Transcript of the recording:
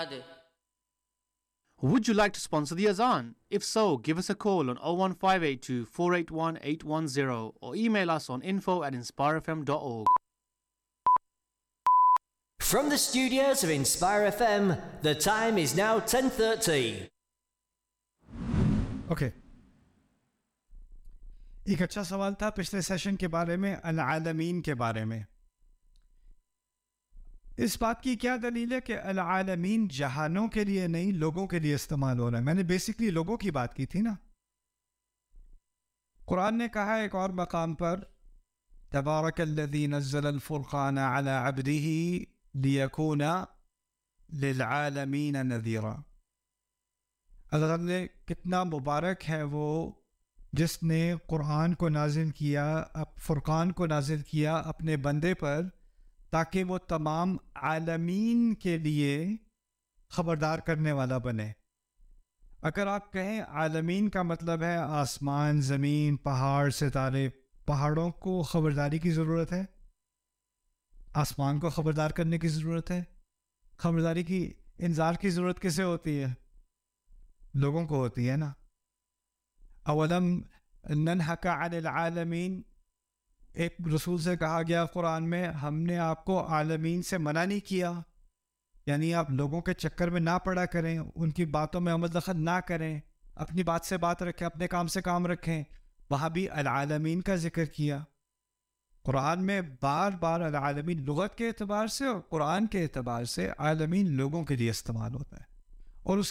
بنا دے. Would you like to sponsor the Azan? If so, give us a call on 01582 481 810 or email us on info@inspirefm.org. From the studios of Inspire FM, the time is now 10:30. Okay ایک اچھا سوال تھا پچھلے session کے بارے میں، العالمین کے بارے میں. اس بات کی کیا دلیل ہے کہ العالمین جہانوں کے لیے نہیں لوگوں کے لیے استعمال ہو رہا ہے؟ میں نے بیسکلی لوگوں کی بات کی تھی نا. قرآن نے کہا ایک اور مقام پر تبارک الذی نزل الفرقان علی عبدہ لیکون للعالمین نذیرا. اللہ نے کتنا مبارک ہے وہ جس نے قرآن کو نازل کیا، فرقان کو نازل کیا اپنے بندے پر تاکہ وہ تمام عالمین کے لیے خبردار کرنے والا بنے. اگر آپ کہیں عالمین کا مطلب ہے آسمان، زمین، پہاڑ، ستارے، پہاڑوں کو خبرداری کی ضرورت ہے، آسمان کو خبردار کرنے کی ضرورت ہے. خبرداری کی، انذار کی ضرورت کسے ہوتی ہے؟ لوگوں کو ہوتی ہے نا. اولم ننہک عن العالمین، ایک رسول سے کہا گیا قرآن میں ہم نے آپ کو عالمین سے منع نہیں کیا، یعنی آپ لوگوں کے چکر میں نہ پڑا کریں، ان کی باتوں میں عمل دخل نہ کریں، اپنی بات سے بات رکھیں، اپنے کام سے کام رکھیں. وہاں بھی العالمین کا ذکر کیا. قرآن میں بار بار العالمین لغت کے اعتبار سے اور قرآن کے اعتبار سے عالمین لوگوں کے لیے استعمال ہوتا ہے. اور اس